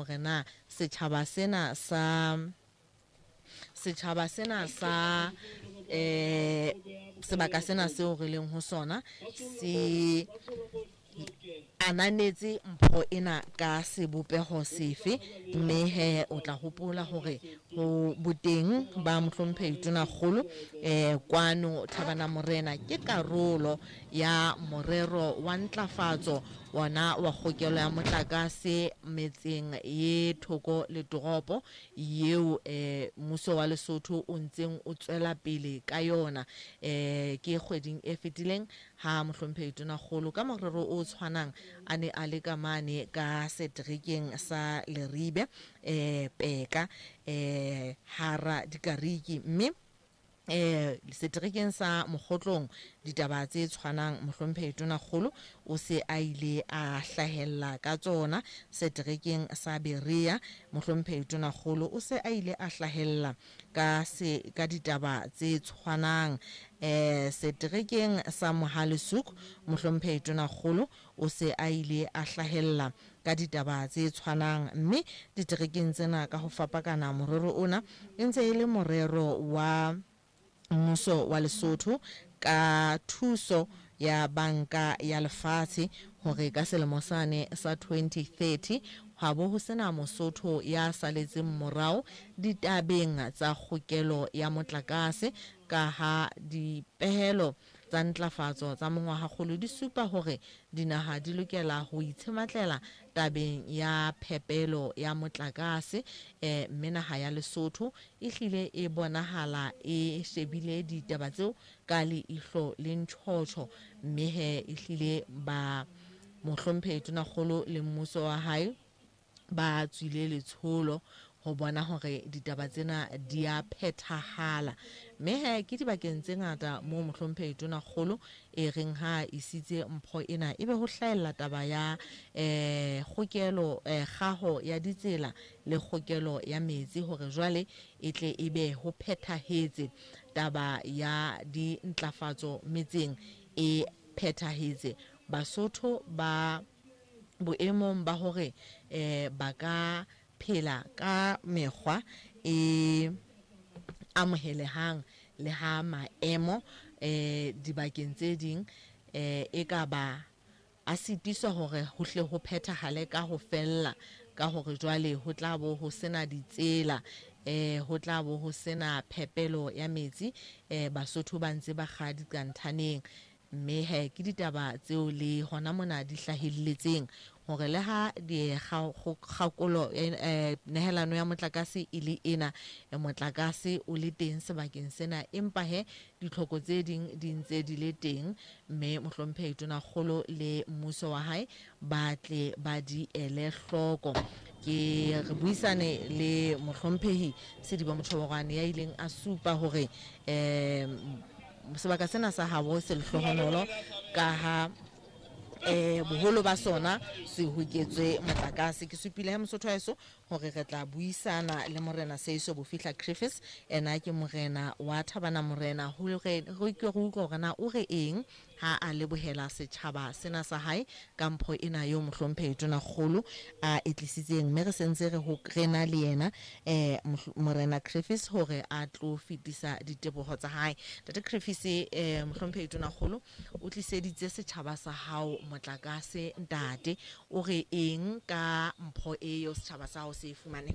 hore na setjhaba sena sa sebaka sena seo re leng ho sona se ananetse mpho ena ka sebopeho sefe. Mme he o tla hopola hore ho boteng ba mohlomphehi Tonakgolo kwano Thabana Morena ke karolo ya morero wa ntlafatso wana wa kgokelo ya motlakase metseng ye thoko le toropo yeo mmuso wa Lesotho o ntseng o tswela pele ka yona ke kgweding e fetileng ha mohlomphehi Tonakgolo ka morero o tshwanang a ne a le ka mane ka seterekeng sa Leribe Peka hara Dikariki, mme seterekeng sa Mokgotlong ditaba tse tshwanang mohlomphehi Tonakgolo o se a ile a hlahella ka tsona. Seterekeng sa Berea mohlomphehi Tonakgolo o se a ile a hlahella ka ditaba tse tshwanang. Seterekeng sa Mohale's Hoek mohlomphehi Tonakgolo o se a ile a hlahella ka ditaba tse tshwanang, mme diterekeng tsena ka ho fapakana morero ona e ntse e le morero wa mmuso wa Lesotho ka thuso ya banka ya lefatshe hore ka selemo sane sa 2030 ha bo ho sena Mosotho ya saletseng morao ditabeng tsa kgokelo ya motlakase, ka ha dipehelo tsa ntlafatso tsa mongwahakgolo di supa hore dinaha di lokela ho itshematlela tabeng ya phepelo ya motlakase. Mme naha ya Lesotho e hlile e bonahala e shebile ditaba tseo ka leihlo le ntjhotjho, mme he e hlile ba mohlomphehi Tonakgolo le mmuso wa hae ba tswile letsholo ho bona hore ditaba tsena di a phethahala. Mme he ke dibakeng tse ngata moo mohlomphehi Tonakgolo e reng ha isitse mpho ena ebe ho hlahella taba ya kgokelo kgaho ya ditsela le kgokelo ya metsi, hore jwale e tle ebe ho phethahetse taba ya di ntlafatso metseng e phethahetse. Basotho ba boemong ba hore ba ka phela ka mekgwa e amohelehang le ha maemo dibakeng tse ding e ka ba a sitiswa hore ho hle ho phethahale ka ho fella, ka hore jwale ho tla bo ho sena ditsela ho tla bo ho sena phepelo ya metsi, Basotho ba ntse ba kga diqanthaneng. Mme he ke ditaba tseo le hona mona di hlahelletseng hore le ha kgakolo nehelano ya motlakase e le ena motlakase o le teng sebakeng sena, empa he ditlhoko tse ding di ntse di le teng, mme mohlomphehi Tonakgolo le mmuso wa hae ba tle ba di ele hloko. Ke re buisane le mohlomphehi Sediba Mothobokwane ya ileng a supa hore sebaka sena sa habo se lehlohonolo ka ha boholo ba sona se hoketswe motlakase. Ke supile ha Mosotho haeso hore re tla buisana le morena Seiso Bofihla Griffiths, ena ke morena wa Thabana Morena, ho re utlwe hore na o re eng ha a lebohela setjhaba sena sa hae ka mpho ena yo mohlomphehi Tonakgolo a etlisitseng. Mme re sentse re na le yena morena Griffiths hore a tlo fetisa diteboho tsa hae. Tate Griffiths mohlomphehi Tonakgolo o tliseditse setjhaba sa hao motlakase, ntate o re eng ka mpho eo setjhaba sa hao se fumane?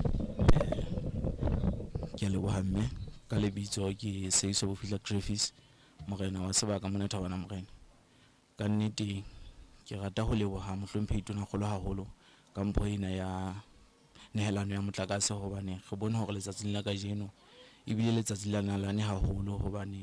Ke a leboha mme, ka lebitso ke Seiso Bofihla Griffiths, morena wa sebaka mona Thabana Morena. Ka nnete ke rata ho leboha mohlomphehi Tonakgolo haholo ka mpho ena ya nehelano ya motlakase, hobane re bone hore letsatsing la kajeno ebile letsatsi la nalane haholo, hobane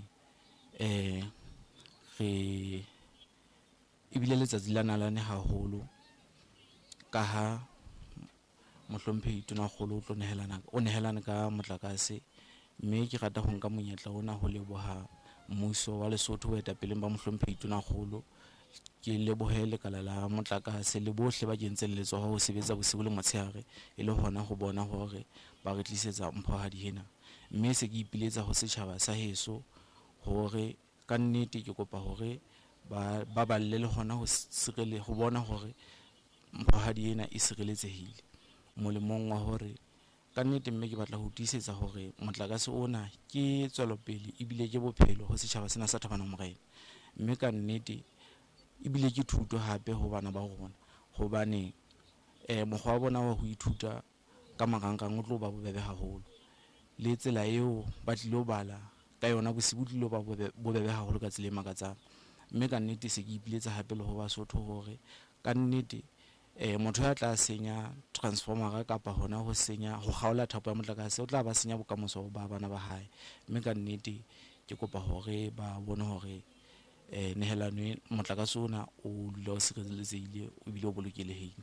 ebile letsatsi la nalane haholo ka ha mohlomphehi Tonakgolo o nehelana ka motlakase. Mme ke rata ho nka monyetla ona ho leboha mmuso wa Lesotho ho etapeleng ba mohlomphehi Tonakgolo. Ke lebohe lekala la motlakase le bohle ba kentseng letsoho ho sebetsa bosibu le motshehare e le hona ho bona hore ba re tlisetsa mphohadi ena. Mme se ke ipiletsa ho setjhaba sa heso hore ka nnete ke kopa hore ba balle le hona ho bona hore mphohadi ena e sireletsehile. molemong wa hore ka nnete mme ke batla ho tiisetsa hore motlakase ona ke tswelopele ebile ke bophelo ho setjhaba sena sa Thabanamorena, mme ka nnete ebile ke thuto hape ho bana ba rona hobane mokgwa wa bona wa ho ithuta ka marangrang o tlo ba bobebe haholo, le tsela eo ba tlilo bala ka yona bosibu tlilo ba bobebe haholo ka tsela e makatsang. Mme ka nnete se ke ipiletsa hape le ho Basotho hore ka nnete motho ya tla senya transformera kapa hona ho kgaola thapo ya motlakase o tla ba senya bokamoso ba bana ba hae. Mme ka nnete ke kopa hore ba bone hore nehelano motlakase ona o dula o sireletsehile ebile o bolokelehile.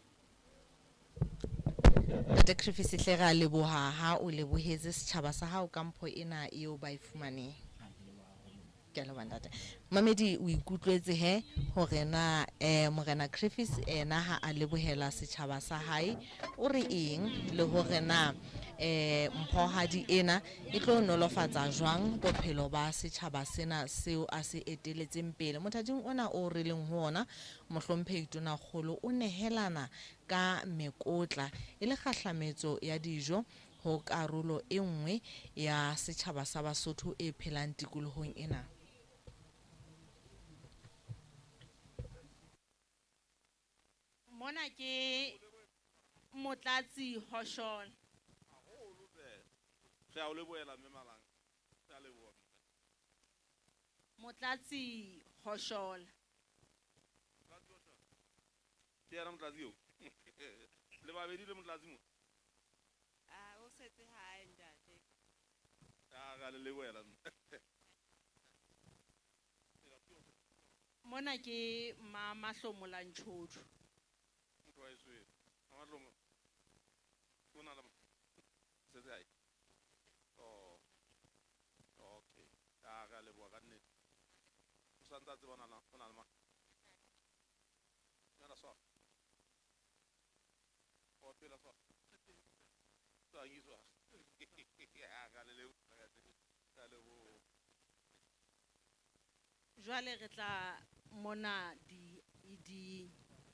Ntate Griffiths hle ra leboha ha o lebohetse setjhaba sa hao ka mpho ena eo ba e fumaneng. Ke a leboha ntate. Mamedi o ikutlwetse he hore na Morena Griffiths ena ha a lebohela setjhaba sa hae o re eng le hore na mphohadi ena e tlo nolofatsa jwang bophelo ba setjhaba sena seo a se eteletseng pele. Mothating ona o re leng ho ona mohlomphehi Tonakgolo o nehelana ka mekotla e le kgahlametso ya dijo ho karolo e nngwe ya setjhaba sa Basotho e phelang tikolohong ena. Mona ke Motlatsi Hoshol. Motlatsi Hoshol. O setse hae ntate. Mona ke Mama Hlomolantshodu. Jwale re tla mona di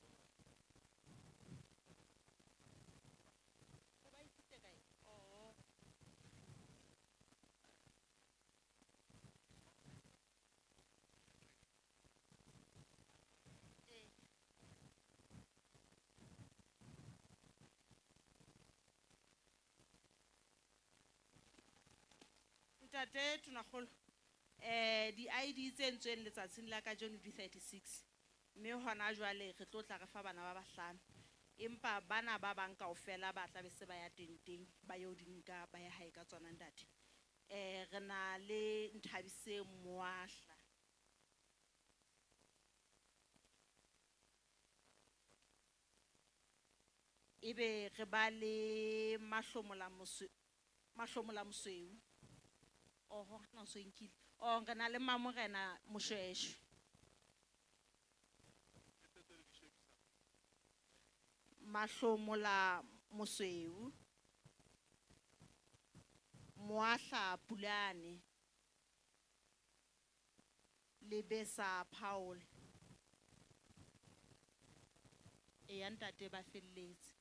Ntate Tonakgolo. Di-ID tse entsweng letsatsing la ka jone di 36 mme hona jwale re tlo tla re fa bana ba bahlano empa bana ba bang kaofela ba tla be se ba ya teng ba yo di nka ba ya hae ka tsona ntate. Re na le Nthabise Moahla, ebe re ba le Mahlomola Mosweu. Oh no so inkile. Oh re na le Mamorena Moshweshwe. Mahlomola Mosweu, Moahla Pulane, Lebesa Paul. Ntate ba felletse.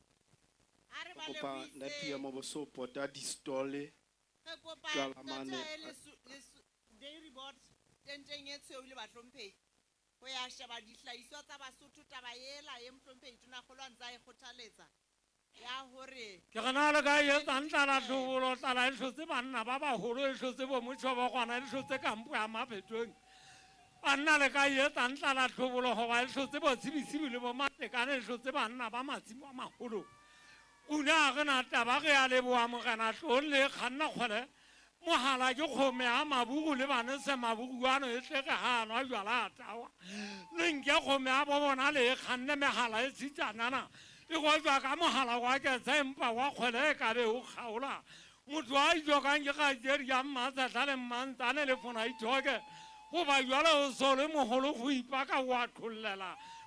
Kopa Natia Moboso pota distole Kalamane Dairy board tenteng e tshweu le batlhomphehi ho ya sheba dihlahiswa tsa Basotho taba ela e Mohlomphehi Tonakgolo a ntse a e kgothaletsa ya hore ke gana le ka ye tantla tlhobolo tlala e hlotse banna ba baholo e hlotse bo motho ba gwana e hlotse kampo ya maphetong banna le ka ye tantla tlhobolo go ba e hlotse bo tshebisibi le bo matekane e hlotse banna ba matsimo a magolo una ge na taba ge ya leboa Morena tlong le kganna kgole mohala ke kgome a mabugu le bane se mabuguano e tle ge ha nwa jwala a tawa le nke kgome a bo bona le kganne megala e tshitsanana e go tswa ka mohala wa ke tsempa wa kgole e ka be o kgaola motho a ijokang ke ga jeri ya mmatsetla le mmantsane le fona itoke go ba jwale o so le mogolo go ipaka wa tlhollela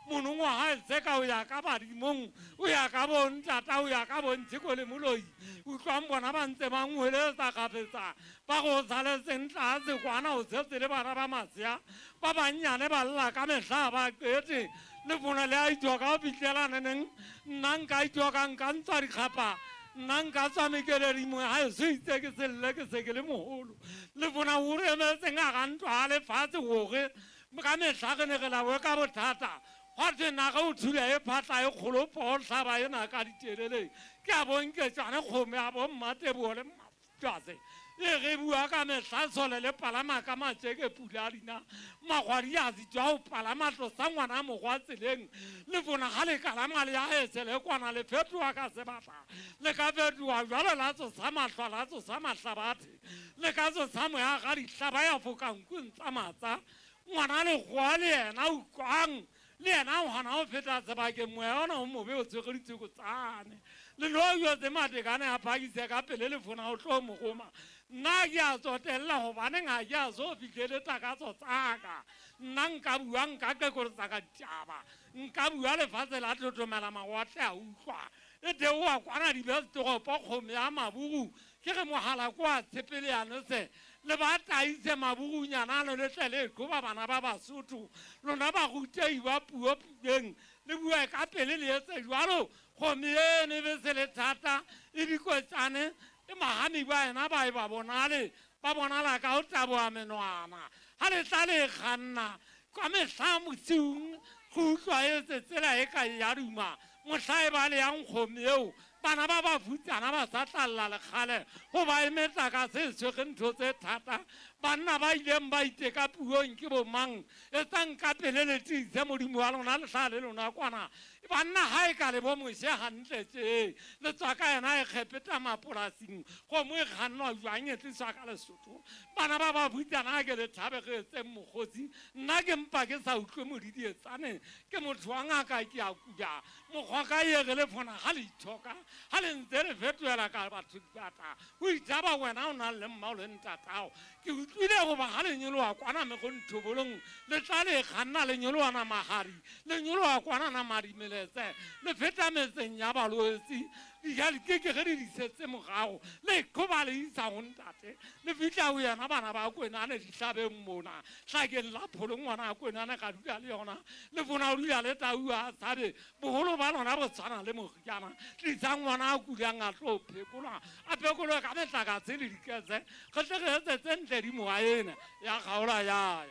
monong wa hae tseka o ya ka badimong o ya ka bontata o ya ka bontsheko le moloi utlwang bona ba ntse ba ngweletsa kgafetsa ba go saletseng tlase kwana o tshetse le bana ba masea ba bannyane ba lla ka mehla ba qete le bona le a itwa ka o fitlhela neneng nna nka itwa ka nka ntswa dikgapa nna nka tswa mekeledimo ga eso itse ke selele ke se ke le mogolo le bona o remetseng a ga ntwa a lefatshe gore ka mehla ge ne ge lawe ka bothata gwa the naga o thula e phatla e kgolo poo tlhaba ena ka diteleleng ke a bonketswane kgome a bommatebogo le mmatšase e ge bua ka mehla tshole le palama ka matšeke pula a dina magwadi a setswa go palama tlosa ngwana mogwa tseleng le bona ga le kalama le a ese le kwana le fetoa ka sebatla le ka fetoa jalo la tsosa matlhwa la tsosa mahlabathe le ka tsosa moya ga ditlhaba ya fokankong tsa matsa ngwana le goa le ena o kwang le ena o gana o feta sebakeng moya ona o mobe o tshegeditseko tsane le lo yotse matekane a phakise ka pele le fona o tlo mogoma nna ke a tsotelela gobane ga ke a so fitlhele takatso tsaka nna nka bua nka kekoretsa ka ditaba nka bua lefatshe la tlotomela mawatle a utlwa e teo wa kwana dibesetogopo kgome ya mabugu ke ge mogala ko a tshepeleane se le ba taise mabugunyana le letlele qoba bana ba basotho lona ba rutei ba puo puleng le bue ka pele le etse jalo kgome ene be se le thata e dikotsane e magami ba ena ba e ba bonale ba bonala ka o taboa menwana ga le tla le kganna kwa mehla mosiung go utlwa etse tsela e ka ya duma mohla e ba le yang kgome eo bana ba ba futsana ba sa tlalla lekgale go ba emetla ka se tshwege ntho tse thata banna ba ileng ba iteka puong ke bomang e tsang ka pele le tiise modimo wa lona letlha le lona kwana banna ga e ka le bo mose gantle tse le tswa ka ena e kgepeta mapolasing gomo e kgannwa jwang e tliswa ka lesotho bana ba ba futsana ke le thabegetseng mokgotsi nna ke mpa ke sa utlwe modidietsane ke motho wa ngaka ke a kuja mokgwa ka ege le fona ga le ithoka ga le ntse re fetoela ka batho dibata o itaba wena o na le mmao le ntatao ke utlwile goba ga lenyoloa kwana mego nthobolong le tla le kganna lenyoloana magari lenyoloa kwanana madimeletse le feta metseng ya balwetsi digalikeke ge di disetse mogago le qoba le isa go ntate le fitlha o yena bana ba kwenane ditlhabeng mona tlhakeng la pholo ngwana a kwenane ga dula le yona le bona o dula le taua a tshabe bogolo ba lona bo tshwana le mogiana tlisa ngwana a kulang a tlo phekolwa a phekolwe ka metlakatse le diketse ge tle ge etsetse ntle di moa ene ya kgaola yaya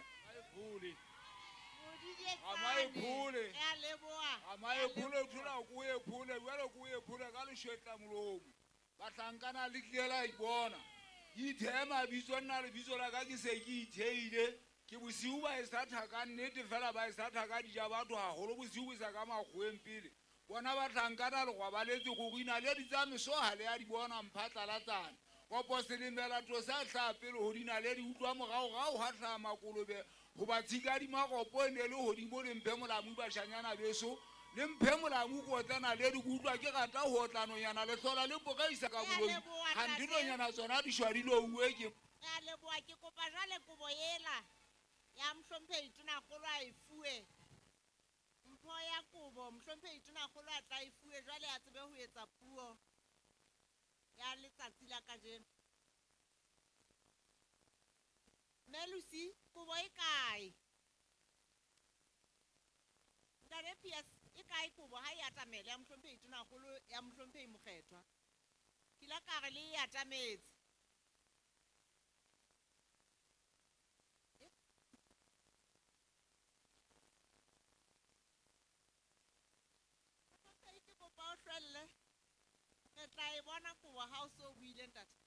amaephule thula kuye phule jalo kuye phule ka lešwetla molomo batlankana le tlela ibona ithema bitso nna le bitso la ka ke se ke itheile ke bosiu ba e satha ka nnete fela ba e satha ka dija batho gagolo bosiu bo sa ka makgweng pele bona batlankana le gwa baletse go ina le ditsa mesoga le ya di bona mphatlalatsana kopo selemela to sa tla pele go dina le di utlwa mogago ga o gatla makolobe go ba tshika di magopo ene le godimo le mphe molamu bašanyana beso le mphe molamu ko tlana le di utlwa ke gata go tlanonyana le hlola le bogaisa ka boloi gandilonyana tsona di šwa di louwe ke a leboa ke kopa jale kobo ela ya Mhlomphei Tonakgolo a e fuwe mpho ya kobo Mhlomphei Tonakgolo a tla e fuwe jale a tsebe ho etsa puo ya letsatsi la kajeno Melusi kobo e kae Ntare PS e kae kobo ha e atamela ya Mhlomphei Tonakgolo ya Mhlomphei Mokgethwa kila kare le e atametse re tla e bona kobo ha o so buile ntate